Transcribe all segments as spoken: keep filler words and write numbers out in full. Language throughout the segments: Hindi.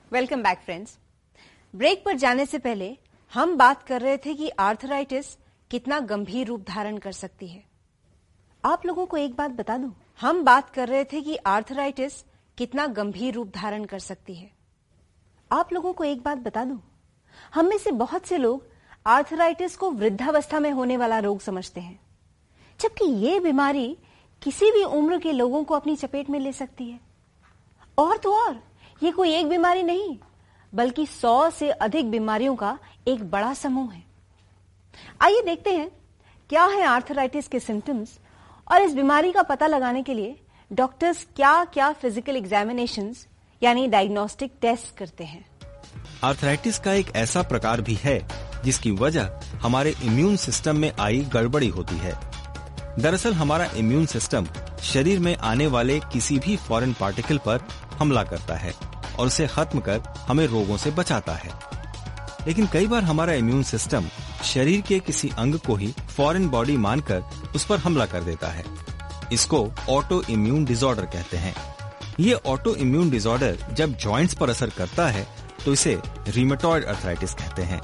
Welcome back friends. ब्रेक पर जाने से पहले हम बात कर रहे थे कि आर्थराइटिस कितना गंभीर रूप धारण कर सकती है। आप लोगों को एक बात बता दूं, हम बात कर रहे थे कि आर्थराइटिस कितना गंभीर रूप धारण कर सकती है। आप लोगों को एक बात बता दूं, हम में से बहुत से लोग आर्थराइटिस को वृद्धावस्था में होने वाला रोग समझते हैं, जबकि ये बीमारी किसी भी उम्र के लोगों को अपनी चपेट में ले सकती है। और तो और ये कोई एक बीमारी नहीं, बल्कि सौ से अधिक बीमारियों का एक बड़ा समूह है। आइए देखते हैं क्या है आर्थराइटिस के सिम्टम्स और इस बीमारी का पता लगाने के लिए डॉक्टर्स क्या क्या फिजिकल एग्जामिनेशंस यानी डायग्नोस्टिक टेस्ट करते हैं। आर्थराइटिस का एक ऐसा प्रकार भी है जिसकी वजह हमारे इम्यून सिस्टम में आई गड़बड़ी होती है। दरअसल हमारा इम्यून सिस्टम शरीर में आने वाले किसी भी फॉरेन पार्टिकल पर हमला करता है और उसे खत्म कर हमें रोगों से बचाता है। लेकिन कई बार हमारा इम्यून सिस्टम शरीर के किसी अंग को ही फॉरेन बॉडी मानकर उस पर हमला कर देता है। इसको ऑटो इम्यून डिसऑर्डर कहते हैं। ये ऑटो इम्यून डिसऑर्डर जब जॉइंट्स पर असर करता है तो इसे रीमेटॉइड अर्थराइटिस कहते हैं।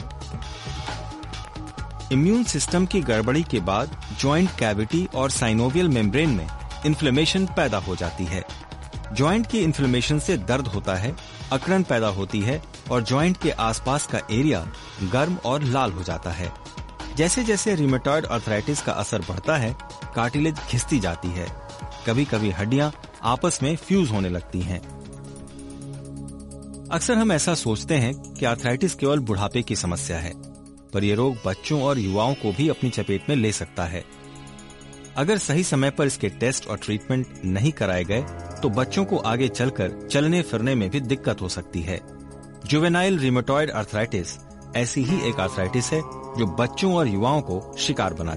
इम्यून सिस्टम की गड़बड़ी के बाद जॉइंट कैविटी और साइनोवियल मेम्ब्रेन में इन्फ्लेमेशन पैदा हो जाती है। जॉइंट की इन्फ्लेमेशन से दर्द होता है, अकड़न पैदा होती है और जॉइंट के आसपास का एरिया गर्म और लाल हो जाता है। जैसे जैसे रीमेटॉइड अर्थराइटिस का असर बढ़ता है, कार्टिलेज घिसती जाती है। कभी कभी हड्डियां आपस में फ्यूज होने लगती हैं। अक्सर हम ऐसा सोचते हैं कि आर्थराइटिस केवल बुढ़ापे की समस्या है, पर यह रोग बच्चों और युवाओं को भी अपनी चपेट में ले सकता है। अगर सही समय पर इसके टेस्ट और ट्रीटमेंट नहीं कराए गए तो बच्चों को आगे चलकर चलने फिरने में भी दिक्कत हो सकती है। जुवेनाइल रीमेटॉइड अर्थराइटिस ऐसी ही एक आर्थराइटिस है जो बच्चों और युवाओं को शिकार बना